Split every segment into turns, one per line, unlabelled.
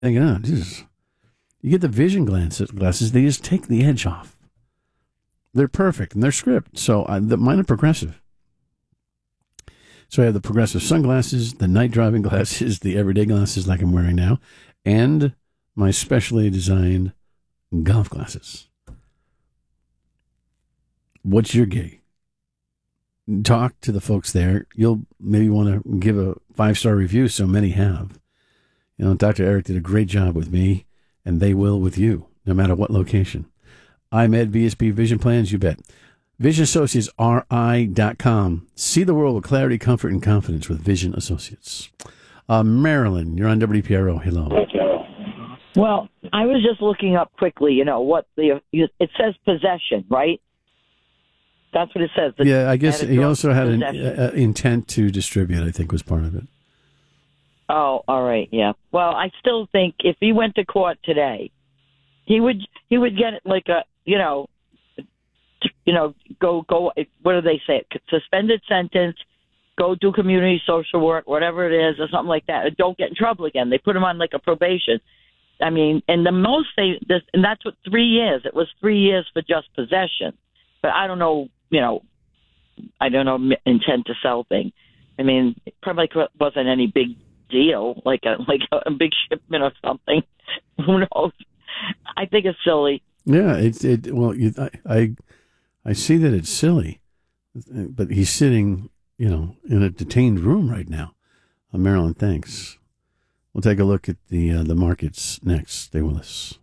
thinking, oh, Jesus. You get the Vision glasses, they just take the edge off. They're perfect, and they're script. So mine are Progressive. So I have the Progressive sunglasses, the night driving glasses, the everyday glasses like I'm wearing now, and my specially designed golf glasses. What's your gig? Talk to the folks there. You'll maybe want to give a 5-star review, so many have. You know, Dr. Eric did a great job with me, and they will with you, no matter what location. I'm Ed, VSP Vision Plans, you bet. VisionAssociatesRI.com. See the world with clarity, comfort, and confidence with Vision Associates. Marilyn, you're on WPRO. Hello.
Well, I was just looking up quickly, what it says possession, right? That's what it says.
Yeah, I guess he also had an intent to distribute, I think was part of it.
Oh, all right, yeah. Well, I still think if he went to court today, he would get like a, go, what do they say? Suspended sentence, go do community social work, whatever it is, or something like that. Don't get in trouble again. They put him on like a probation. I mean, and the most and that's what 3 years. It was 3 years for just possession. But I don't know, intent to sell thing. I mean, it probably wasn't any big deal, like a big shipment or something. Who knows? I think it's silly.
Yeah, I see that it's silly, but he's sitting, in a detained room right now. Marilyn, thanks. We'll take a look at the markets next. Stay with us.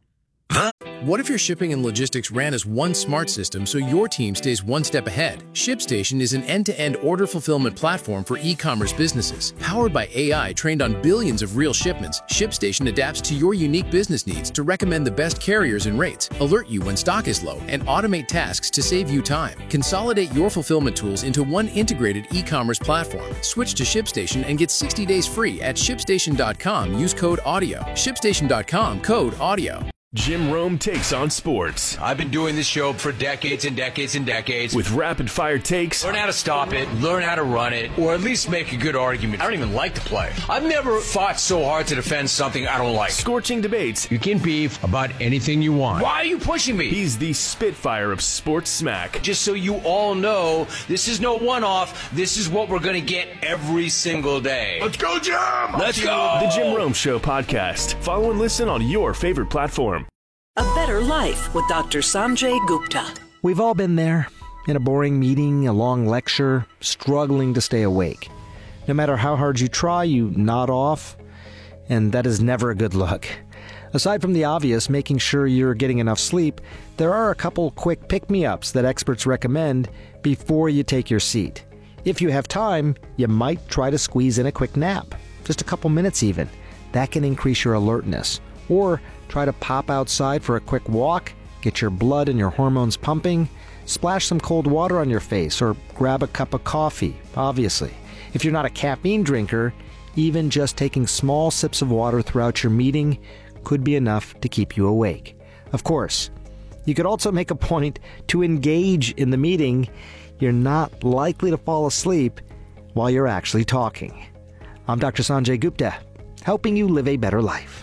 What if your shipping and logistics ran as one smart system so your team stays one step ahead? ShipStation is an end-to-end order fulfillment platform for e-commerce businesses. Powered by AI trained on billions of real shipments, ShipStation adapts to your unique business needs to recommend the best carriers and rates, alert you when stock is low, and automate tasks to save you time. Consolidate your fulfillment tools into one integrated e-commerce platform. Switch to ShipStation and get 60 days free at ShipStation.com. Use code AUDIO. ShipStation.com, code AUDIO.
Jim Rome takes on sports.
I've been doing this show for decades and decades and decades.
With rapid-fire takes.
Learn how to stop it, learn how to run it, or at least make a good argument. I don't even like to play. I've never fought so hard to defend something I don't like.
Scorching debates.
You can beef about anything you want. Why are you pushing me?
He's the Spitfire of sports smack.
Just so you all know, this is no one-off. This is what we're going to get every single day.
Let's go, Jim!
Let's go!
The Jim Rome Show podcast. Follow and listen on your favorite platform.
A Better Life with Dr. Sanjay Gupta.
We've all been there, in a boring meeting, a long lecture, struggling to stay awake. No matter how hard you try, you nod off, and that is never a good look. Aside from the obvious, making sure you're getting enough sleep, there are a couple quick pick-me-ups that experts recommend before you take your seat. If you have time, you might try to squeeze in a quick nap, just a couple minutes even. That can increase your alertness. Or try to pop outside for a quick walk, get your blood and your hormones pumping, splash some cold water on your face, or grab a cup of coffee, obviously. If you're not a caffeine drinker, even just taking small sips of water throughout your meeting could be enough to keep you awake. Of course, you could also make a point to engage in the meeting. You're not likely to fall asleep while you're actually talking. I'm Dr. Sanjay Gupta, helping you live a better life.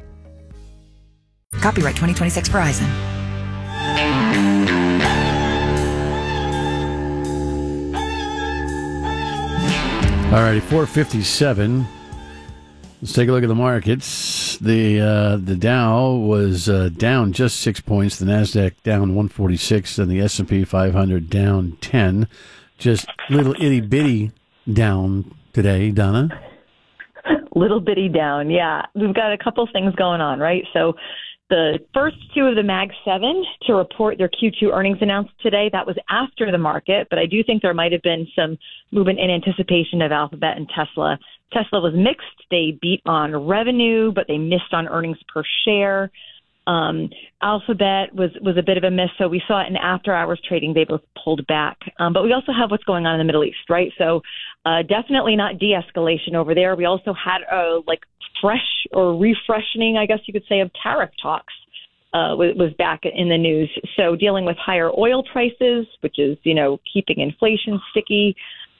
Copyright 2026 Verizon.
All righty, 457. Let's take a look at the markets. The Dow was down just 6 points. The Nasdaq down 146, and the S&P 500 down 10. Just little itty bitty down today, Donna.
Little bitty down, yeah. We've got a couple things going on, right? So the first two of the Mag 7 to report their Q2 earnings announced today, that was after the market, but I do think there might have been some movement in anticipation of Alphabet and Tesla. Tesla was mixed. They beat on revenue, but they missed on earnings per share. Alphabet was a bit of a miss, so we saw it in after-hours trading. They both pulled back. But we also have what's going on in the Middle East, right? So definitely not de-escalation over there. We also had fresh or refreshing, I guess you could say, of tariff talks was back in the news. So dealing with higher oil prices, which is, keeping inflation sticky,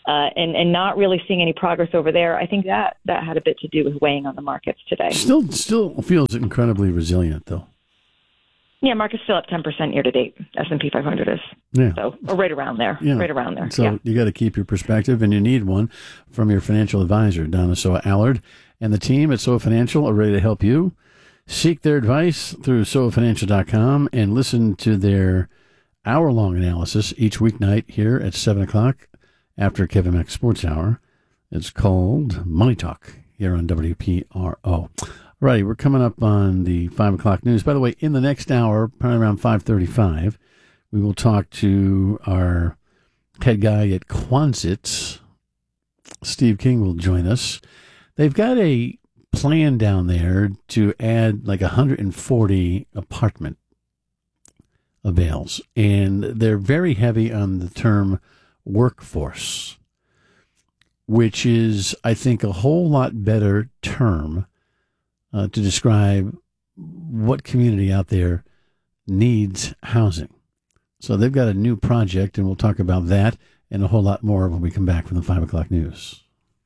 and not really seeing any progress over there. I think that had a bit to do with weighing on the markets today.
Still feels incredibly resilient, though.
Yeah, market's still up 10% year to date. S&P 500 is.
Yeah.
So, or right around there.
Yeah.
Right around there.
So you got to keep your perspective, and you need one from your financial advisor, Donna Soa-Allard. And the team at Soa Financial are ready to help you. Seek their advice through soafinancial.com and listen to their hour-long analysis each weeknight here at 7 o'clock after Kevin Mack Sports Hour. It's called Money Talk here on WPRO. Right, we're coming up on the 5 o'clock news. By the way, in the next hour, probably around 5:35, we will talk to our head guy at Quonset. Steve King will join us. They've got a plan down there to add like 140 apartment avails, and they're very heavy on the term workforce, which is, I think, a whole lot better term to describe what community out there needs housing. So they've got a new project, and we'll talk about that and a whole lot more when we come back from the 5 o'clock news.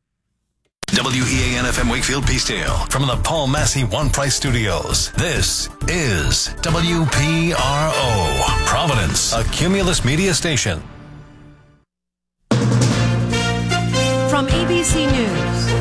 WEAN-FM Wakefield Peacedale from the Paul Massey One Price Studios. This is WPRO, Providence, a Cumulus Media station.
From ABC News,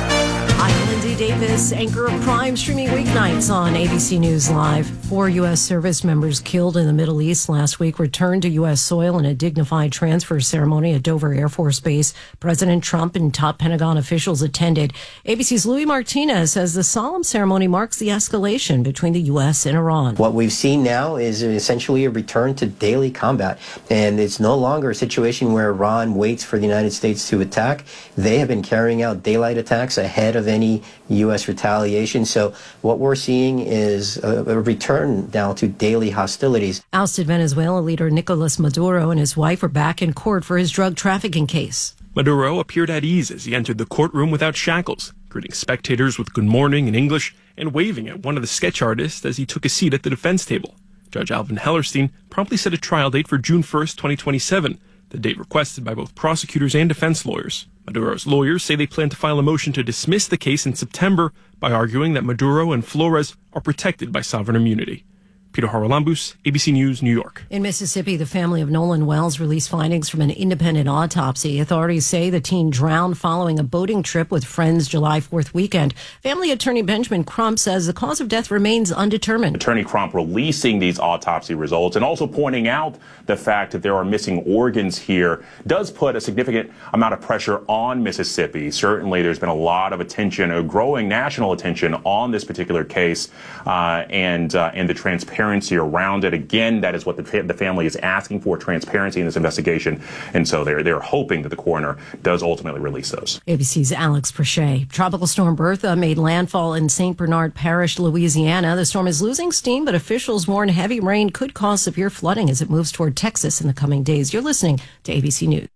I'm Lindsay Davis, anchor of Prime, streaming weeknights on ABC News Live. 4 U.S. service members killed in the Middle East last week returned to U.S. soil in a dignified transfer ceremony at Dover Air Force Base. President Trump and top Pentagon officials attended. ABC's Louis Martinez says the solemn ceremony marks the escalation between the U.S. and Iran.
What we've seen now is essentially a return to daily combat, and it's no longer a situation where Iran waits for the United States to attack. They have been carrying out daylight attacks ahead of any U.S. retaliation. So what we're seeing is a return now to daily hostilities.
Ousted Venezuela leader Nicolas Maduro and his wife are back in court for his drug trafficking case.
Maduro appeared at ease as he entered the courtroom without shackles, greeting spectators with good morning in English and waving at one of the sketch artists as he took a seat at the defense table. Judge Alvin Hellerstein promptly set a trial date for June 1st, 2027, the date requested by both prosecutors and defense lawyers. Maduro's lawyers say they plan to file a motion to dismiss the case in September by arguing that Maduro and Flores are protected by sovereign immunity. Peter Haralambous, ABC News, New York.
In Mississippi, the family of Nolan Wells released findings from an independent autopsy. Authorities say the teen drowned following a boating trip with friends July 4th weekend. Family attorney Benjamin Crump says the cause of death remains undetermined.
Attorney Crump releasing these autopsy results and also pointing out the fact that there are missing organs here does put a significant amount of pressure on Mississippi. Certainly, there's been a lot of attention, a growing national attention on this particular case and the transparency around it. Again, that is what the family is asking for, transparency in this investigation. And so they're hoping that the coroner does ultimately release those.
ABC's Alex Prochet. Tropical storm Bertha made landfall in St. Bernard Parish, Louisiana. The storm is losing steam, but officials warn heavy rain could cause severe flooding as it moves toward Texas in the coming days. You're listening to ABC News.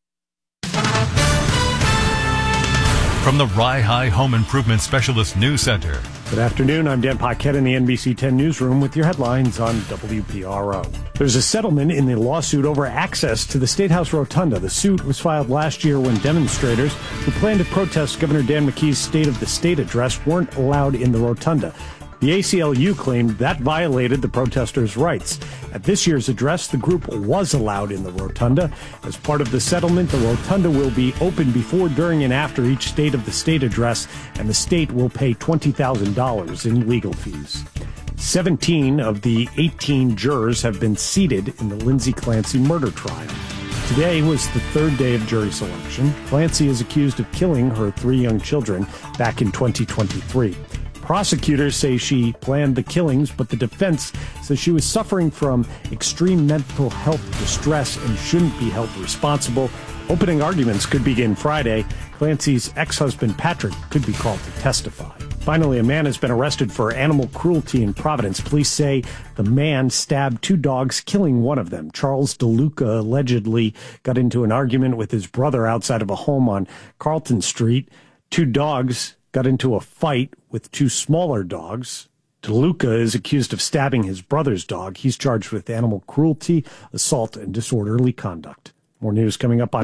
From the Rye High Home Improvement Specialist News Center.
Good afternoon. I'm Dan Paquette in the NBC 10 newsroom with your headlines on WPRO. There's a settlement in the lawsuit over access to the State House Rotunda. The suit was filed last year when demonstrators who planned to protest Governor Dan McKee's State of the State address weren't allowed in the Rotunda. The ACLU claimed that violated the protesters' rights. At this year's address, the group was allowed in the Rotunda. As part of the settlement, the Rotunda will be open before, during, and after each State of the State address, and the state will pay $20,000 in legal fees. 17 of the 18 jurors have been seated in the Lindsay Clancy murder trial. Today was the third day of jury selection. Clancy is accused of killing her 3 young children back in 2023. Prosecutors say she planned the killings, but the defense says she was suffering from extreme mental health distress and shouldn't be held responsible. Opening arguments could begin Friday. Clancy's ex-husband, Patrick, could be called to testify. Finally, a man has been arrested for animal cruelty in Providence. Police say the man stabbed 2 dogs, killing one of them. Charles DeLuca allegedly got into an argument with his brother outside of a home on Carlton Street. 2 dogs got into a fight with 2 smaller dogs. DeLuca is accused of stabbing his brother's dog. He's charged with animal cruelty, assault, and disorderly conduct. More news coming up on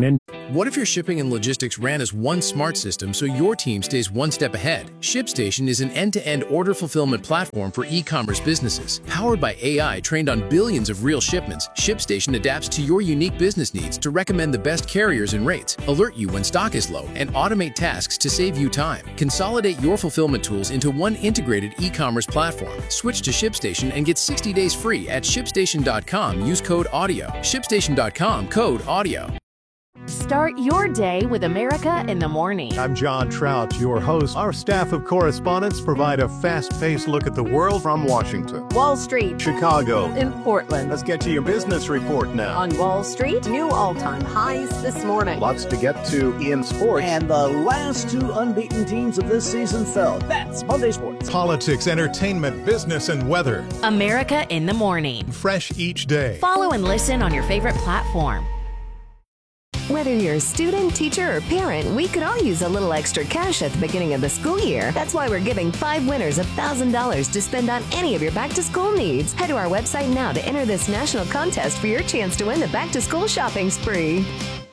What if your shipping and logistics ran as one smart system so your team stays one step ahead? ShipStation is an end-to-end order fulfillment platform for e-commerce businesses. Powered by AI trained on billions of real shipments, ShipStation adapts to your unique business needs to recommend the best carriers and rates, alert you when stock is low, and automate tasks to save you time. Consolidate your fulfillment tools into one integrated e-commerce platform. Switch to ShipStation and get 60 days free at ShipStation.com. Use code AUDIO. ShipStation.com, code AUDIO.
Start your day with America in the Morning.
I'm John Trout, your host. Our staff of correspondents provide a fast-paced look at the world from Washington,
Wall Street,
Chicago,
and Portland.
Let's get to your business report now.
On Wall Street, new all-time highs this morning.
Lots to get to in sports.
And the last two unbeaten teams of this season fell. That's Monday Sports.
Politics, entertainment, business, and weather.
America in the Morning.
Fresh each day.
Follow and listen on your favorite platform.
Whether you're a student, teacher, or parent, we could all use a little extra cash at the beginning of the school year. That's why we're giving 5 winners $1,000 to spend on any of your back-to-school needs. Head to our website now to enter this national contest for your chance to win the back-to-school shopping spree.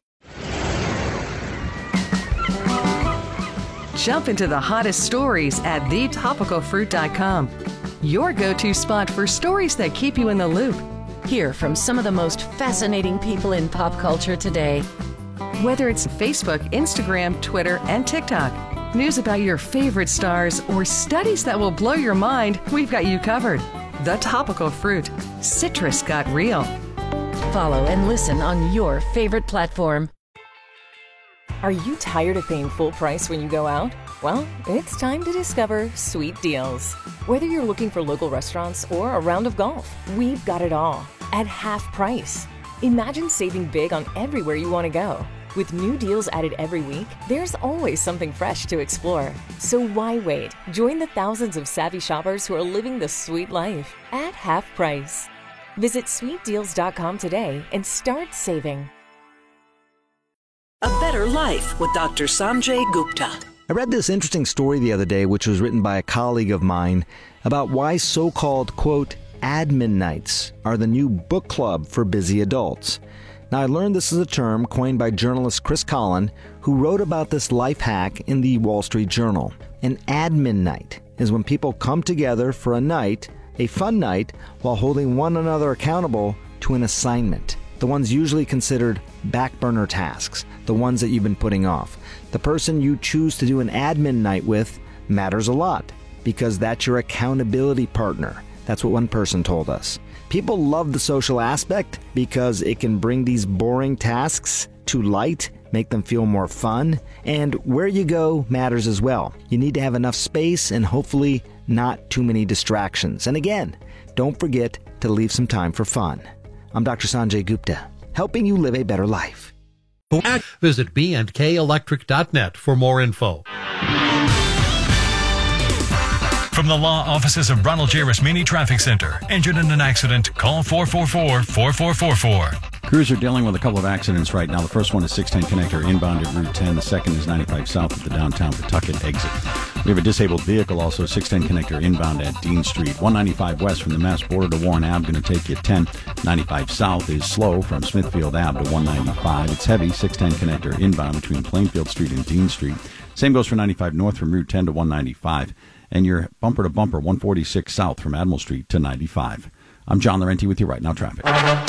Jump into the hottest stories at thetopicalfruit.com. Your go-to spot for stories that keep you in the loop.
Hear from some of the most fascinating people in pop culture today.
Whether it's Facebook, Instagram, Twitter, and TikTok, news about your favorite stars, or studies that will blow your mind, we've got you covered. The Topical Fruit. Citrus got real.
Follow and listen on your favorite platform.
Are you tired of paying full price when you go out? Well, it's time to discover Sweet Deals. Whether you're looking for local restaurants or a round of golf, we've got it all at half price. Imagine saving big on everywhere you want to go. With new deals added every week, there's always something fresh to explore. So why wait? Join the thousands of savvy shoppers who are living the sweet life at half price. Visit sweetdeals.com today and start saving.
A Better Life with Dr. Sanjay Gupta.
I read this interesting story the other day, which was written by a colleague of mine, about why so-called, quote, admin nights are the new book club for busy adults. Now, I learned this is a term coined by journalist Chris Collin, who wrote about this life hack in the Wall Street Journal. An admin night is when people come together for a night, a fun night, while holding one another accountable to an assignment. The ones usually considered back burner tasks, the ones that you've been putting off. The person you choose to do an admin night with matters a lot because that's your accountability partner. That's what one person told us. People love the social aspect because it can bring these boring tasks to light, make them feel more fun, and where you go matters as well. You need to have enough space and hopefully not too many distractions. And again, don't forget to leave some time for fun. I'm Dr. Sanjay Gupta, helping you live a better life.
Visit bnkelectric.net for more info.
From the law offices of Ronald J. Rasmini Traffic Center. Injured in an accident? Call 444-4444.
Crews are dealing with a couple of accidents right now. The first one is 610 connector inbound at Route 10. The second is 95 south at the downtown Pawtucket exit. We have a disabled vehicle also, 610 connector inbound at Dean Street. 195 west from the Mass border to Warren Ave, going to take you 10. 95 south is slow from Smithfield Ave to 195. It's heavy, 610 connector inbound between Plainfield Street and Dean Street. Same goes for 95 north from Route 10 to 195. And you're bumper to bumper, 146 south from Admiral Street to 95. I'm John Laurenti with you right now, traffic.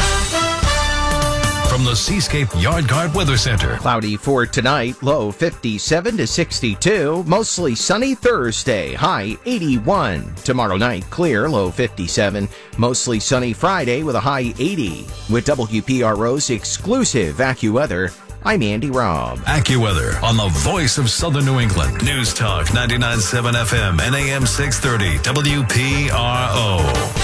From the Seascape Yard Guard Weather Center.
Cloudy for tonight, low 57 to 62. Mostly sunny Thursday, high 81. Tomorrow night, clear, low 57. Mostly sunny Friday with a high 80. With WPRO's exclusive AccuWeather, I'm Andy Robb.
AccuWeather on the voice of Southern New England. News Talk 99.7 FM and AM 630 WPRO.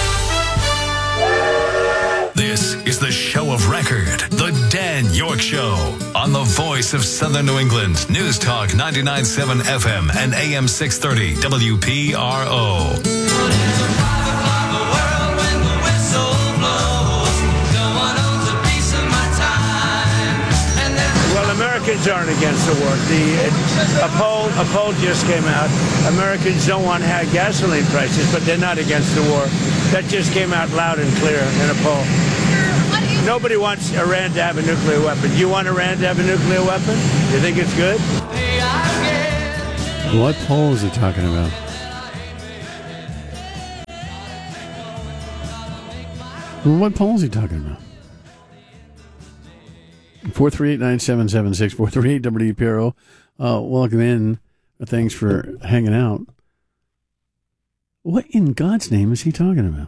This is the show of record, The Dan York Show, on the voice of Southern New England. News Talk 99.7 FM and AM 630 WPRO.
Americans aren't against the war. A poll just came out. Americans don't want high gasoline prices, but they're not against the war. That just came out loud and clear in a poll.
What is
Nobody wants Iran to have a nuclear weapon. Do you want Iran to have a nuclear weapon? You think it's good?
What poll is he talking about? What poll is he talking about? 438-9776, 438 WPRO. Welcome in. Thanks for hanging out. What in God's name is he talking about?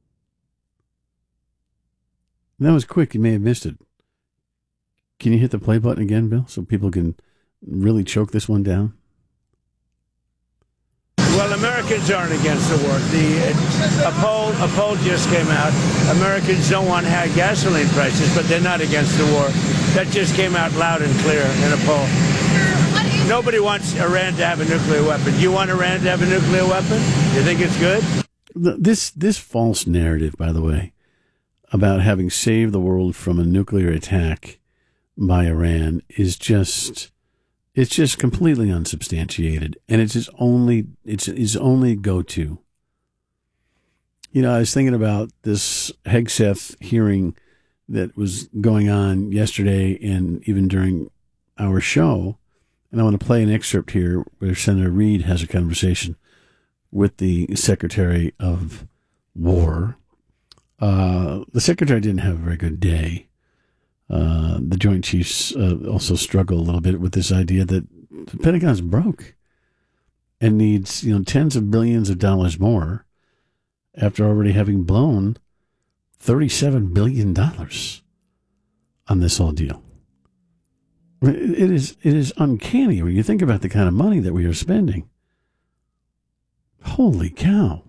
That was quick. You may have missed it. Can you hit the play button again, Bill, so people can really choke this one down?
Well, Americans aren't against the war. A poll just came out. Americans don't want high gasoline prices, but they're not against the war. That just came out loud and clear in a poll. Nobody wants Iran to have a nuclear weapon. Do you want Iran to have a nuclear weapon? You think it's good?
This false narrative, by the way, about having saved the world from a nuclear attack by Iran is just completely unsubstantiated, and it's his only go-to. You know, I was thinking about this Hegseth hearing that was going on yesterday and even during our show, and I want to play an excerpt here where Senator Reid has a conversation with the Secretary of War. The Secretary didn't have a very good day. The Joint Chiefs also struggle a little bit with this idea that the Pentagon's broke and needs, tens of billions of dollars more after already having blown $37 billion on this whole deal. It is uncanny when you think about the kind of money that we are spending. Holy cow.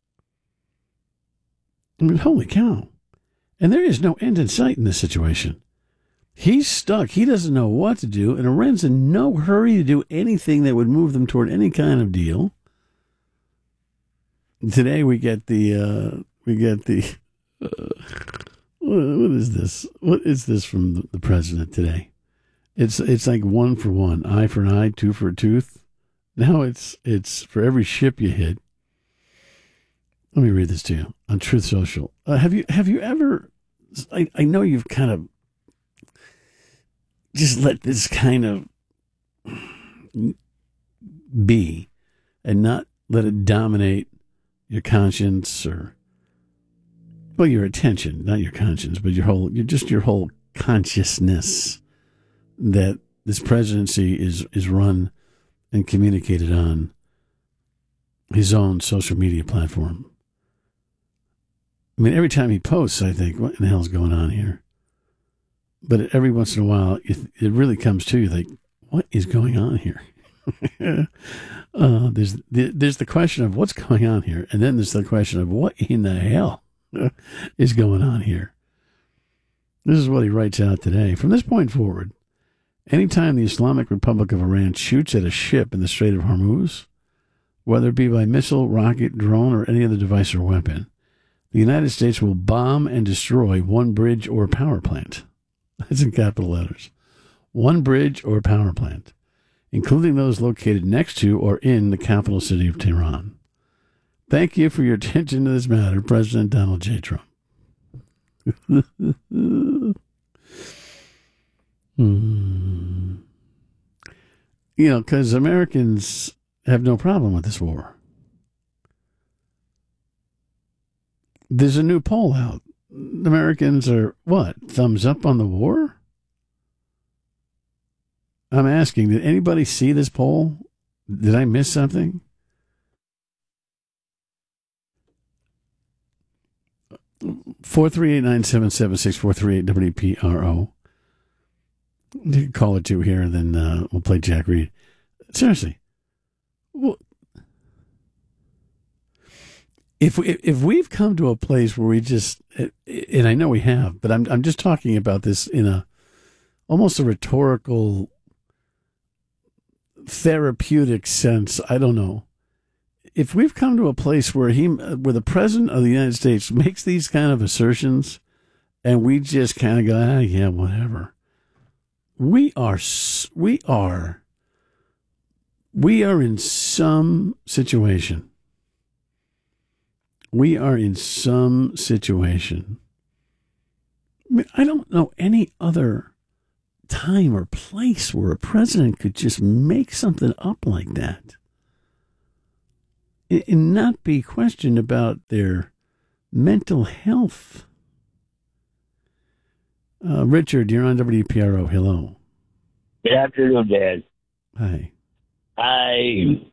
I mean, holy cow. And there is no end in sight in this situation. He's stuck. He doesn't know what to do, and Iran's in no hurry to do anything that would move them toward any kind of deal. Today we get the what is this? What is this from the president today? It's like 1 for 1, eye for an eye, tooth for a tooth. Now it's for every ship you hit. Let me read this to you on Truth Social. Have you ever? I know you've kind of just let this kind of be and not let it dominate your conscience or, well, your attention, not your conscience, but your whole consciousness that this presidency is run and communicated on his own social media platform. I mean, every time he posts, I think, what in the hell is going on here? But every once in a while, it really comes to you, like, what is going on here? There's the question of what's going on here, and then there's the question of what in the hell is going on here. This is what he writes out today. From this point forward, anytime the Islamic Republic of Iran shoots at a ship in the Strait of Hormuz, whether it be by missile, rocket, drone, or any other device or weapon, the United States will bomb and destroy one bridge or power plant. That's in capital letters. One bridge or power plant, including those located next to or in the capital city of Tehran. Thank you for your attention to this matter, President Donald J. Trump. Because Americans have no problem with this war. There's a new poll out. Americans are, what, thumbs up on the war? I'm asking, did anybody see this poll? Did I miss something? Four 438-9776, 438 WPRO. You can call it 2 here, and then we'll play Jack Reed. Seriously. Well, if we've come to a place where we just, and I know we have, but I'm just talking about this in almost a rhetorical, therapeutic sense. I don't know. If we've come to a place where the president of the United States makes these kind of assertions, and we just kind of go, yeah, whatever. We are in some situation. We are in some situation mean, I don't know any other time or place where a president could just make something up like that and not be questioned about their mental health. Richard, you're on WPRO. Hello.
Good afternoon, Dad.
Hi.
I'm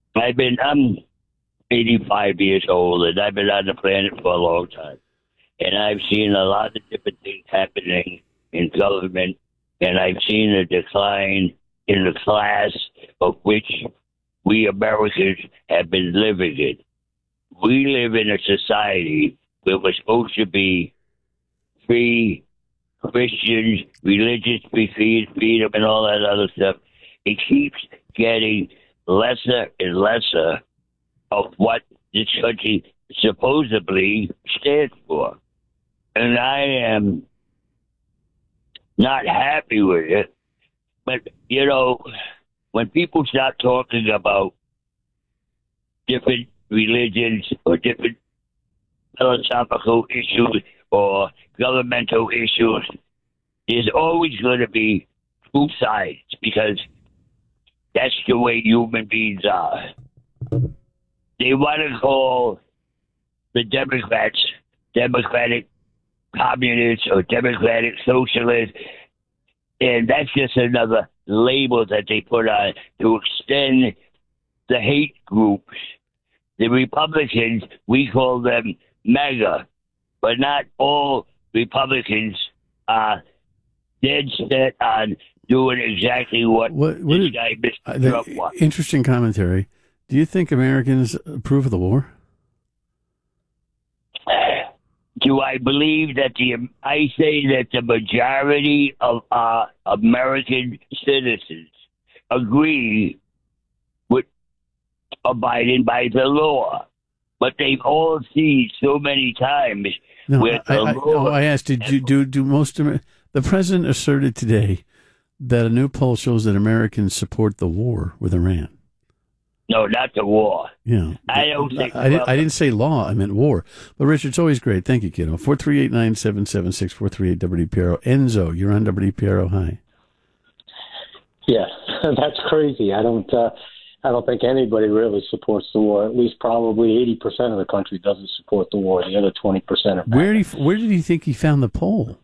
85 years old, and I've been on the planet for a long time. And I've seen a lot of different things happening in government, and I've seen a decline in the class of which we Americans have been living in. We live in a society where we're supposed to be free Christians, religious freedom, and all that other stuff. It keeps getting lesser and lesser of what this country supposedly stands for. And I am not happy with it. But, you know, when people start talking about different religions or different philosophical issues or governmental issues, there's always going to be two sides because that's the way human beings are. They want to call the Democrats Democratic Communists or Democratic Socialists, and that's just another label that they put on to extend the hate groups. The Republicans, we call them MAGA, but not all Republicans are dead set on doing exactly what this guy, Mr. Trump, wants.
Interesting commentary. Do you think Americans approve of the war?
Do I believe that I say that the majority of our American citizens agree with abiding by the law, but they've all seen so many times where the law.
I asked, do most of the president asserted today that a new poll shows that Americans support the war with Iran?
No, not the war.
Yeah,
I don't think.
I didn't say law. I meant war. But Richard, it's always great. Thank you, kiddo. 438-9776, 438-WPRO. Enzo, you're on WPRO. Hi.
Yeah, that's crazy. I don't think anybody really supports the war. At least probably 80% of the country doesn't support the war. The other 20% are.
Where did he think he found the poll?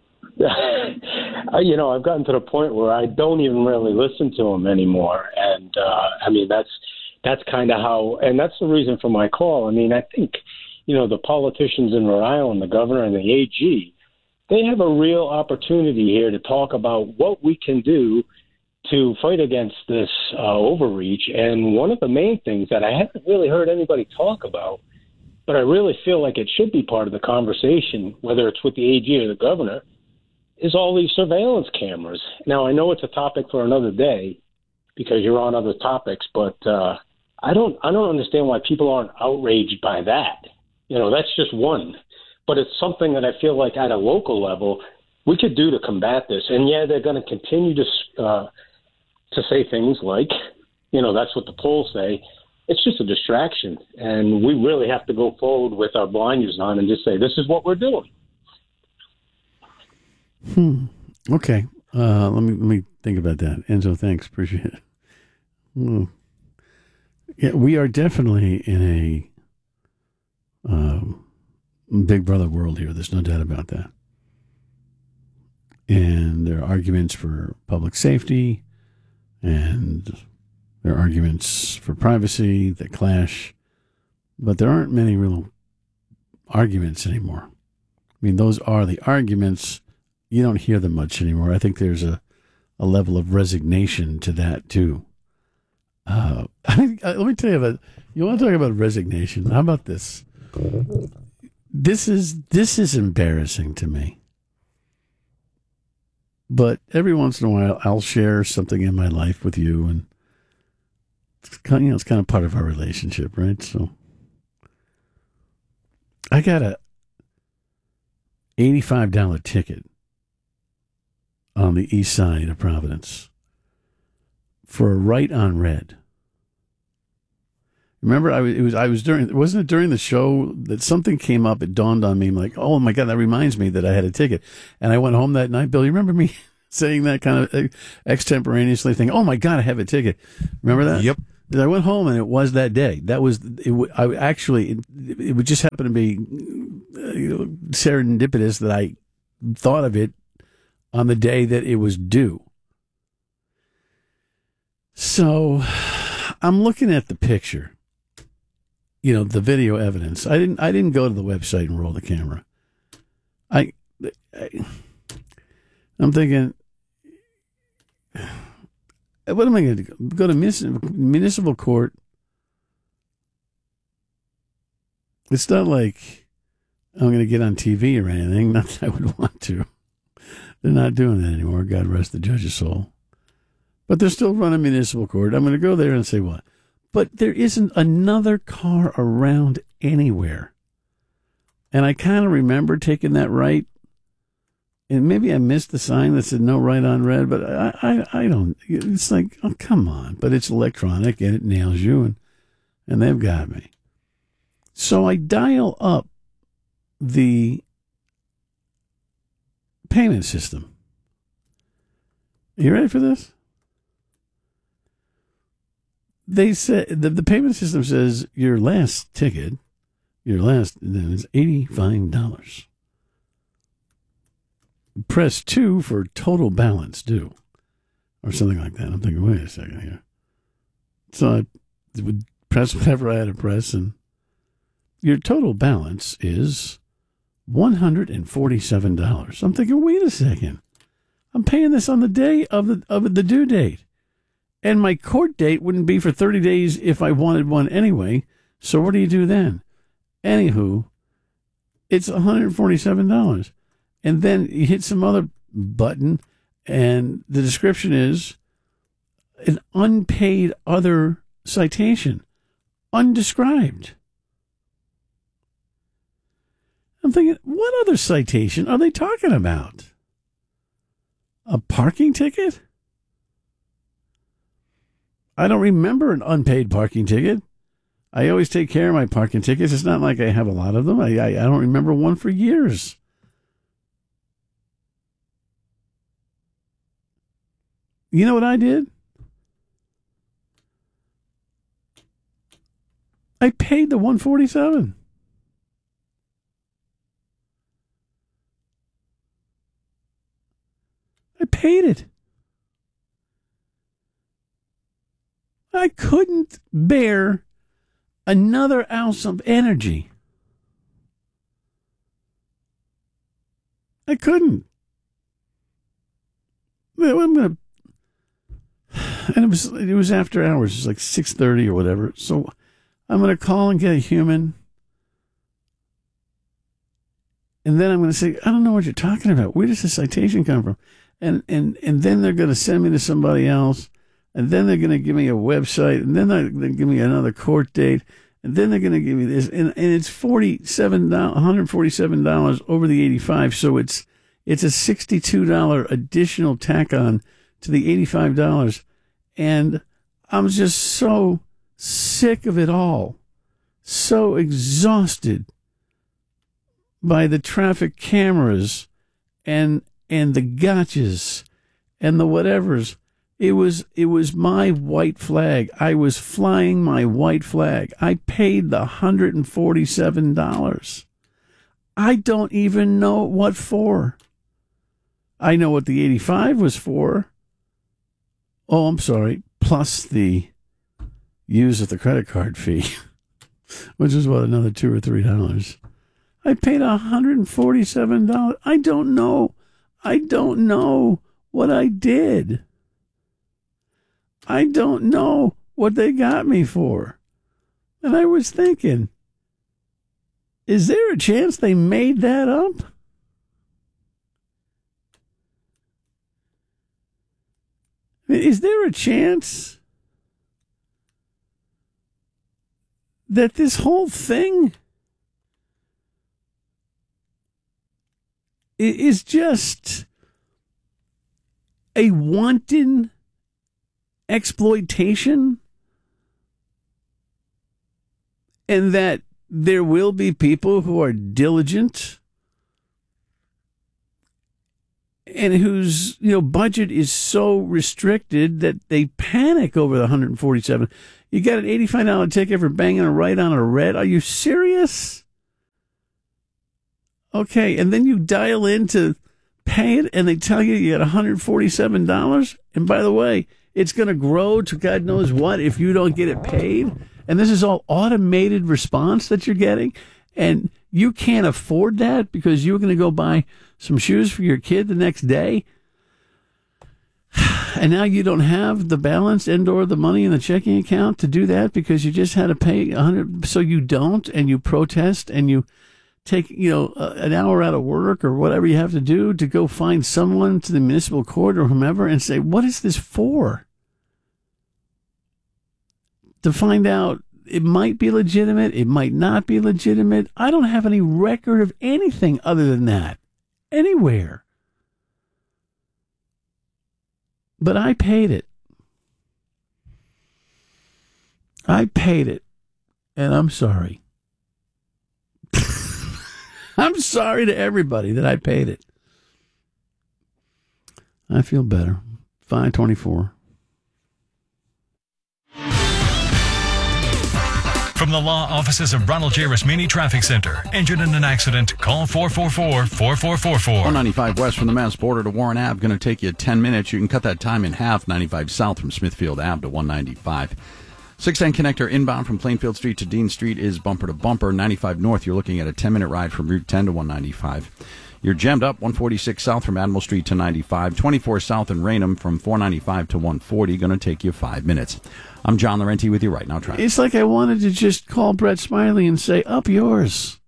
You know, I've gotten to the point where I don't even really listen to him anymore, and I mean that's kind of how, and that's the reason for my call. I mean, I think, you know, the politicians in Rhode Island, the governor and the AG, they have a real opportunity here to talk about what we can do to fight against this overreach. And one of the main things that I haven't really heard anybody talk about, but I really feel like it should be part of the conversation, whether it's with the AG or the governor, is all these surveillance cameras. Now, I know it's a topic for another day because you're on other topics, but I don't understand why people aren't outraged by that. You know, that's just one. But it's something that I feel like at a local level we could do to combat this. And, yeah, they're going to continue to say things like, you know, that's what the polls say. It's just a distraction. And we really have to go forward with our blinders on and just say, this is what we're doing.
Okay. Let me think about that. Enzo, thanks. Appreciate it. Yeah, we are definitely in a Big Brother world here. There's no doubt about that. And there are arguments for public safety, and there are arguments for privacy that clash, but there aren't many real arguments anymore. I mean, those are the arguments. You don't hear them much anymore. I think there's a level of resignation to that, too. Let me tell you about, you want to talk about resignation? How about this? This is embarrassing to me. But every once in a while, I'll share something in my life with you, and it's kind of part of our relationship, right? So I got a $85 ticket on the east side of Providence for a right on red. Remember, wasn't it during the show that something came up? It dawned on me, I'm like, oh my God, that reminds me that I had a ticket. And I went home that night. Bill, you remember me saying that kind of extemporaneously thing? Oh my God, I have a ticket. Remember that?
Yep.
I went home and it was that day. That was it. It would just happen to be serendipitous that I thought of it on the day that it was due. So I'm looking at the picture, the video evidence. I didn't go to the website and roll the camera. I'm thinking, what am I going to do? Go to municipal court? It's not like I'm going to get on TV or anything. Not that I would want to. They're not doing that anymore. God rest the judge's soul. But they're still running municipal court. I'm going to go there and say what? But there isn't another car around anywhere. And I kind of remember taking that right. And maybe I missed the sign that said no right on red, but I don't. It's like, oh, come on. But it's electronic and it nails you, and they've got me. So I dial up the payment system. You ready for this? They said the payment system says your last ticket, is $85. Press 2 for total balance due, or something like that. I'm thinking, wait a second here. So I would press whatever I had to press, and your total balance is $147. I'm thinking, wait a second. I'm paying this on the day of the due date. And my court date wouldn't be for 30 days if I wanted one anyway. So what do you do then? Anywho, it's $147. And then you hit some other button, and the description is an unpaid other citation, undescribed. I'm thinking, what other citation are they talking about? A parking ticket? I don't remember an unpaid parking ticket. I always take care of my parking tickets. It's not like I have a lot of them. I don't remember one for years. You know what I did? I paid the $147. I paid it. I couldn't bear another ounce of energy. I couldn't. And it was after hours. It was like 6:30 or whatever. So I'm going to call and get a human. And then I'm going to say, I don't know what you're talking about. Where does the citation come from? And then they're going to send me to somebody else. And then they're going to give me a website. And then they're going to give me another court date. And then they're going to give me this. And it's $147 over the $85. So it's a $62 additional tack on to the $85. And I'm just so sick of it all. So exhausted by the traffic cameras and the gotchas and the whatevers. It was my white flag. I was flying my white flag. I paid the $147. I don't even know what for. I know what the 85 was for. Oh, I'm sorry. Plus the use of the credit card fee, which is what, another $2 or $3. I paid $147. I don't know what I did. I don't know what they got me for. And I was thinking, is there a chance they made that up? Is there a chance that this whole thing is just a wanton exploitation and that there will be people who are diligent and whose budget is so restricted that they panic over the 147. You got an $85 ticket for banging a right on a red. Are you serious? Okay, and then you dial in to pay it, and they tell you got $147. And by the way, it's going to grow to God knows what if you don't get it paid. And this is all automated response that you're getting. And you can't afford that because you're going to go buy some shoes for your kid the next day. And now you don't have the balance and/or the money in the checking account to do that because you just had to pay $100. So you don't, and you protest, and you take an hour out of work or whatever you have to do to go find someone to the municipal court or whomever and say, what is this for? To find out it might be legitimate, it might not be legitimate. I don't have any record of anything other than that anywhere. But I paid it. I paid it. And I'm sorry. I'm sorry to everybody that I paid it. I feel better. 524.
From the law offices of Ronald J. Rasmini Traffic Center. Injured in an accident? Call 444-4444.
195 west from the Mass border to Warren Ave. Going to take you 10 minutes. You can cut that time in half. 95 south from Smithfield Ave to 195. 610 connector inbound from Plainfield Street to Dean Street is bumper to bumper. 95 north, you're looking at a 10-minute ride from Route 10 to 195. You're jammed up 146 south from Admiral Street to 95. 24 south in Raynham from 495 to 140. Going to take you 5 minutes. I'm John Laurenti with you right now.
It's like I wanted to just call Brett Smiley and say, up yours.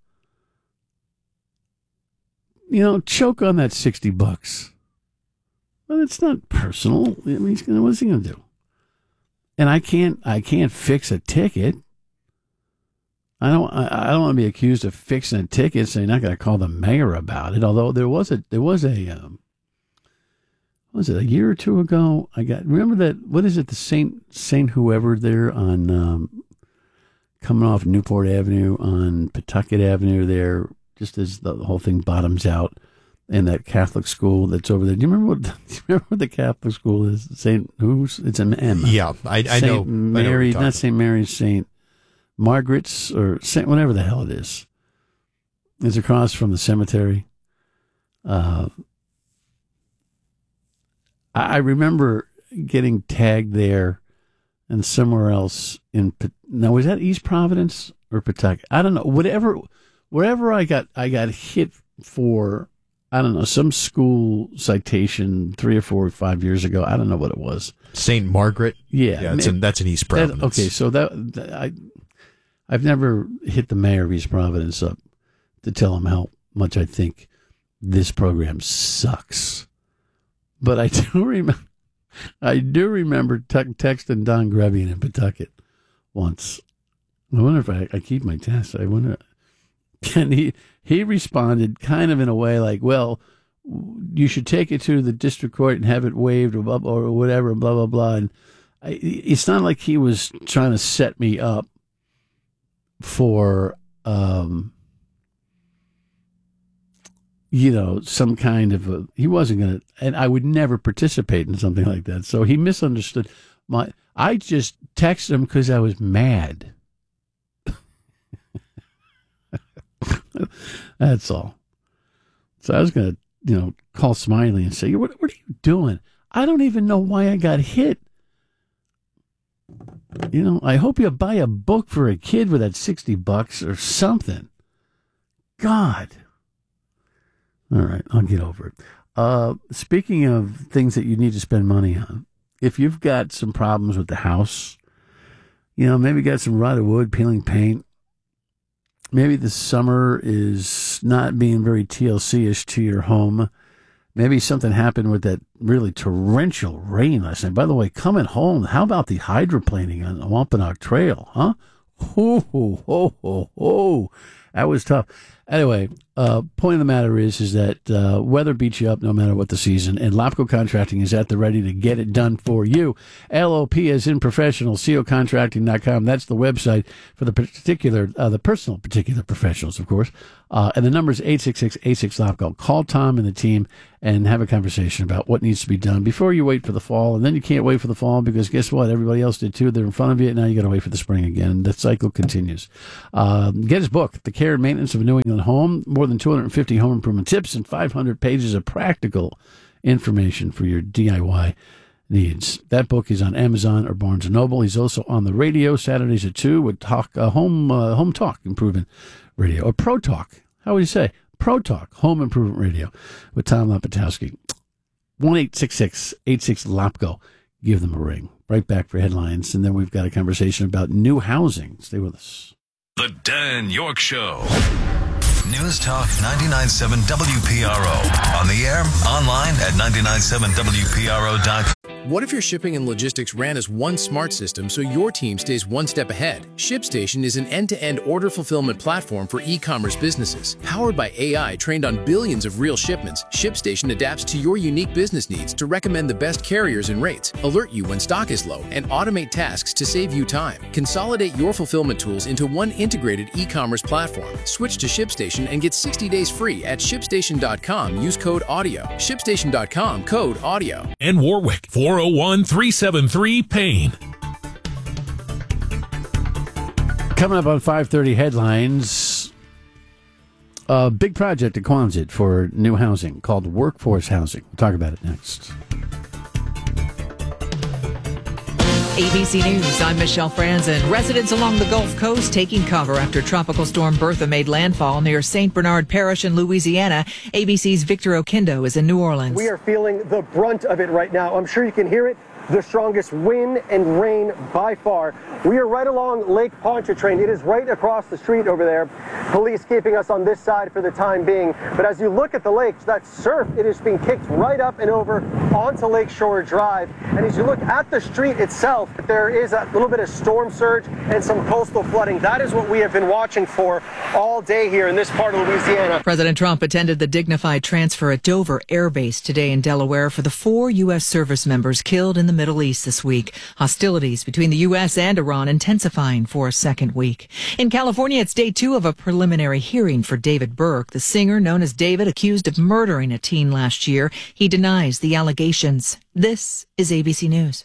Choke on that $60. Well, it's not personal. I mean, what's he going to do? And I can't fix a ticket. I don't want to be accused of fixing a ticket, so you're not going to call the mayor about it. Although there was a was it a year or two ago? Remember that, what is it, the Saint whoever there on coming off Newport Avenue on Pawtucket Avenue there, just as the whole thing bottoms out, and that Catholic school that's over there. Do you remember what the Catholic school is? Saint who's? It's an M.
Yeah, I know.
Mary, not St. Mary's, St. Margaret's or St. whatever the hell it is. It's across from the cemetery. I remember getting tagged there and somewhere else in. Now, was that East Providence or Pawtucket? I don't know. Wherever I got hit for, I don't know, some school citation 3 or 4 or 5 years ago. I don't know what it was.
St. Margaret?
Yeah.
That's in East Providence.
Okay, so I've never hit the mayor of East Providence up to tell him how much I think this program sucks. But I do remember texting Don Grevian in Pawtucket once. I wonder if I keep my test. I wonder. And he responded kind of in a way like, well, you should take it to the district court and have it waived or whatever, blah, blah, blah. And it's not like he was trying to set me up for, some kind of he wasn't going to, and I would never participate in something like that. So he misunderstood I just texted him because I was mad. That's all. So I was going to, call Smiley and say, what are you doing? I don't even know why I got hit. I hope you buy a book for a kid with that $60 or something. God. All right, I'll get over it. Speaking of things that you need to spend money on, if you've got some problems with the house, maybe got some rotted wood, peeling paint, maybe the summer is not being very TLC-ish to your home, maybe something happened with that really torrential rain last night. By the way, coming home, how about the hydroplaning on the Wampanoag Trail, huh? Ho, ho, ho, ho, ho. That was tough. Anyway, point of the matter is that weather beats you up no matter what the season, and Lopco Contracting is at the ready to get it done for you. LOP as in professional, cocontracting.com. That's the website for the personal particular professionals, of course. And the number is 866-86-LOPCO. Call Tom and the team and have a conversation about what needs to be done before you wait for the fall. And then you can't wait for the fall because guess what? Everybody else did too. They're in front of you, and now you got to wait for the spring again. And the cycle continues. Get his book, The Care and Maintenance of a New England Home. More than 250 home improvement tips and 500 pages of practical information for your DIY needs. That book is on Amazon or Barnes & Noble. He's also on the radio Saturdays at 2 with Home Talk Improvement Radio, or Pro Talk. How would you say? Pro Talk, Home Improvement Radio with Tom Lapatowski. 1-866-86-LOPCO. Give them a ring. Right back for headlines, and then we've got a conversation about new housing. Stay with us.
The Dan York Show. News Talk 99.7 WPRO. On the air, online at 997WPRO.com.
What if your shipping and logistics ran as one smart system so your team stays one step ahead? ShipStation is an end-to-end order fulfillment platform for e-commerce businesses. Powered by AI trained on billions of real shipments, ShipStation adapts to your unique business needs to recommend the best carriers and rates, alert you when stock is low, and automate tasks to save you time. Consolidate your fulfillment tools into one integrated e-commerce platform. Switch to ShipStation and get 60 days free at ShipStation.com. Use code AUDIO. ShipStation.com, code AUDIO.
And Warwick, 401-373-PAIN.
Coming up on 5:30 headlines, a big project at Quonset for new housing called workforce housing. We'll talk about it next.
ABC News, I'm Michelle Franzen. Residents along the Gulf Coast taking cover after Tropical Storm Bertha made landfall near St. Bernard Parish in Louisiana. ABC's Victor Oquendo is in New Orleans.
We are feeling the brunt of it right now. I'm sure you can hear it. The strongest wind and rain by far. We are right along Lake Pontchartrain. It is right across the street over there. Police keeping us on this side for the time being. But as you look at the lake, that surf, it is being kicked right up and over onto Lakeshore Drive. And as you look at the street itself, there is a little bit of storm surge and some coastal flooding. That is what we have been watching for all day here in this part of Louisiana.
President Trump attended the dignified transfer at Dover Air Base today in Delaware for the 4 U.S. service members killed in the Middle East this week. Hostilities between the U.S. and Iran intensifying for a second week. In California, it's day 2 of a preliminary hearing for David Burke, the singer known as David, accused of murdering a teen last year. He denies the allegations. This is ABC News.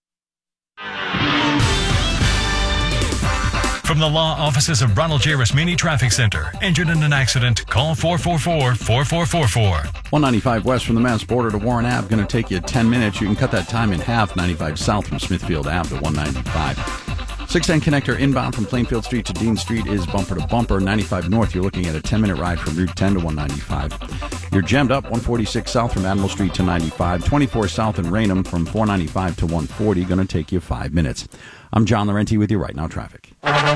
From the law offices of Ronald J. Rasmini Traffic Center. Injured in an accident? Call 444-4444.
195 west from the Mass border to Warren Ave. Going to take you 10 minutes. You can cut that time in half. 95 south from Smithfield Ave to 195. 610 connector inbound from Plainfield Street to Dean Street is bumper to bumper. 95 north, you're looking at a 10-minute ride from Route 10 to 195. You're jammed up 146 south from Admiral Street to 95. 24 south in Raynham from 495 to 140. Going to take you 5 minutes. I'm John Laurenti with you right now. Traffic.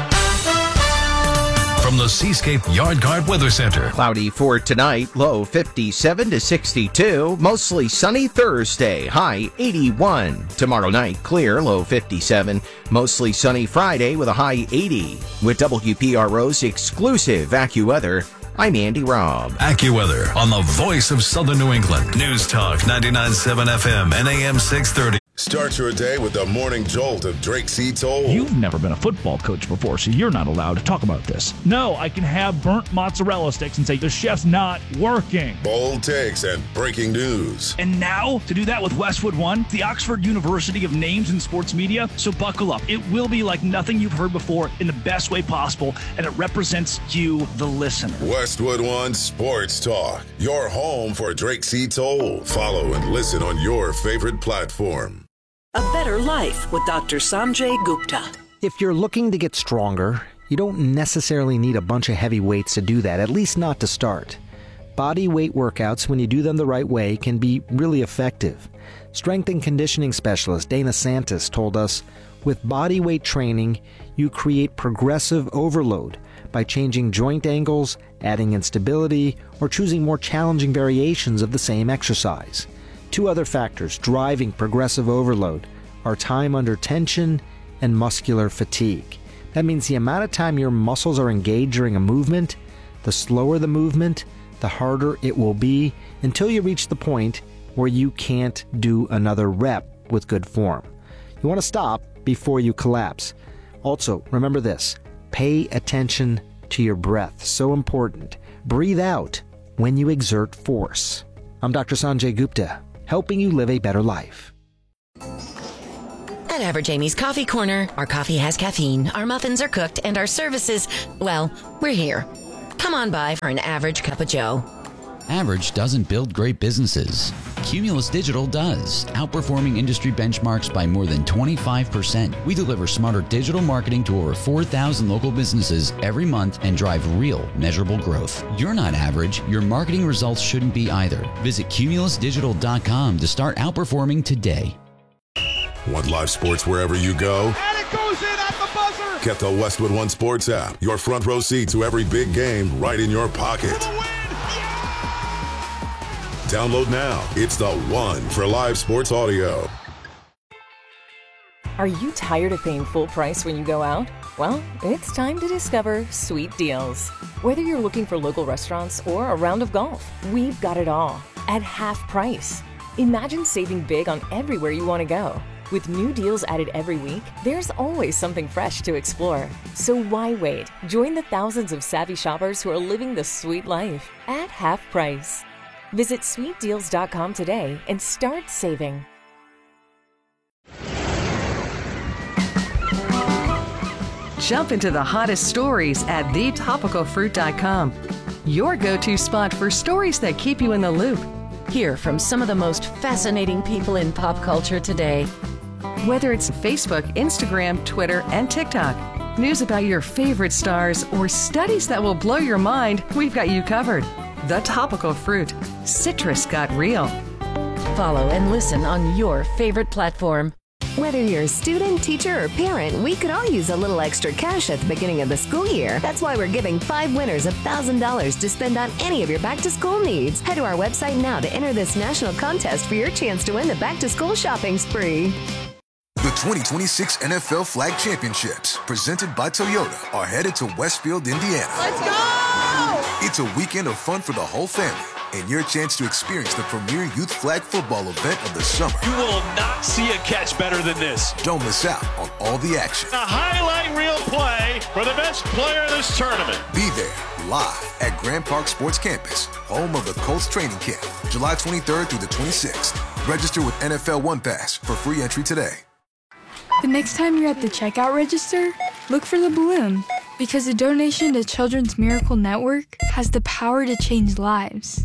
From the Seascape Yard Guard Weather Center.
Cloudy for tonight, low 57 to 62. Mostly sunny Thursday, high 81. Tomorrow night, clear, low 57. Mostly sunny Friday with a high 80. With WPRO's exclusive AccuWeather, I'm Andy Robb.
AccuWeather on the voice of Southern New England. News Talk 99.7 FM and AM 630.
Start your day with the morning jolt of Drake C. Toll.
You've never been a football coach before, so you're not allowed to talk about this. No, I can have burnt mozzarella sticks and say the chef's not working.
Bold takes and breaking news.
And now, to do that with Westwood One, the Oxford University of Names in Sports Media. So buckle up. It will be like nothing you've heard before in the best way possible, and it represents you, the listener.
Westwood One Sports Talk, your home for Drake C. Toll. Follow and listen on your favorite platform.
A better life with Dr. Sanjay Gupta.
If you're looking to get stronger, you don't necessarily need a bunch of heavy weights to do that, at least not to start. Body weight workouts, when you do them the right way, can be really effective. Strength and conditioning specialist Dana Santis told us, with body weight training, you create progressive overload by changing joint angles, adding instability, or choosing more challenging variations of the same exercise. 2 other factors driving progressive overload are time under tension and muscular fatigue. That means the amount of time your muscles are engaged during a movement, the slower the movement, the harder it will be until you reach the point where you can't do another rep with good form. You want to stop before you collapse. Also, remember this. Pay attention to your breath. So important. Breathe out when you exert force. I'm Dr. Sanjay Gupta, helping you live a better life.
At Average Amy's Coffee Corner, our coffee has caffeine, our muffins are cooked, and our services, well, we're here. Come on by for an average cup of joe.
Average doesn't build great businesses. Cumulus Digital does, outperforming industry benchmarks by more than 25%. We deliver smarter digital marketing to over 4,000 local businesses every month and drive real, measurable growth. You're not average. Your marketing results shouldn't be either. Visit cumulusdigital.com to start outperforming today.
Want live sports wherever you go?
And it goes in at the buzzer!
Get the Westwood One Sports app. Your front row seat to every big game right in your pocket. Download now. It's the one for live sports audio.
Are you tired of paying full price when you go out? Well, it's time to discover Sweet Deals. Whether you're looking for local restaurants or a round of golf, we've got it all at half price. Imagine saving big on everywhere you want to go. With new deals added every week, there's always something fresh to explore. So why wait? Join the thousands of savvy shoppers who are living the sweet life at half price. Visit sweetdeals.com today and start saving.
Jump into the hottest stories at thetopicalfruit.com. Your go-to spot for stories that keep you in the loop.
Hear from some of the most fascinating people in pop culture today.
Whether it's Facebook, Instagram, Twitter, and TikTok, news about your favorite stars, or studies that will blow your mind, we've got you covered. The Topical Fruit. Citrus got real.
Follow and listen on your favorite platform.
Whether you're a student, teacher, or parent, we could all use a little extra cash at the beginning of the school year. That's why we're giving 5 winners $1,000 to spend on any of your back-to-school needs. Head to our website now to enter this national contest for your chance to win the back-to-school shopping spree.
The 2026 NFL Flag Championships, presented by Toyota, are headed to Westfield, Indiana.
Let's go!
It's a weekend of fun for the whole family and your chance to experience the premier youth flag football event of the summer.
You will not see a catch better than this.
Don't miss out on all the action.
A highlight reel play for the best player in this tournament.
Be there live at Grand Park Sports Campus, home of the Colts training camp, July 23rd through the 26th. Register with NFL One Pass for free entry today.
The next time you're at the checkout register, look for the balloon, because a donation to Children's Miracle Network has the power to change lives.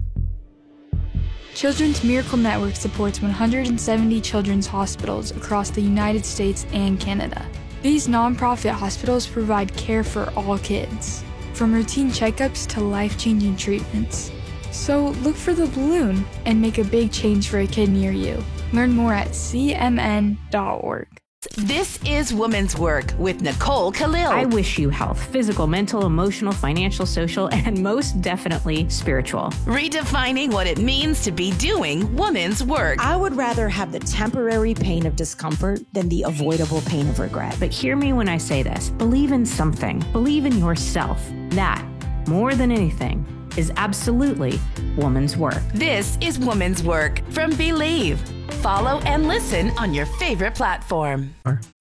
Children's Miracle Network supports 170 children's hospitals across the United States and Canada. These nonprofit hospitals provide care for all kids, from routine checkups to life-changing treatments. So look for the balloon and make a big change for a kid near you. Learn more at cmn.org.
This is Women's Work with Nicole Khalil.
I wish you health, physical, mental, emotional, financial, social, and most definitely spiritual.
Redefining what it means to be doing women's work.
I would rather have the temporary pain of discomfort than the avoidable pain of regret.
But hear me when I say this. Believe in something. Believe in yourself. That, more than anything, is absolutely woman's work.
This is Woman's Work from Believe. Follow and listen on your favorite platform.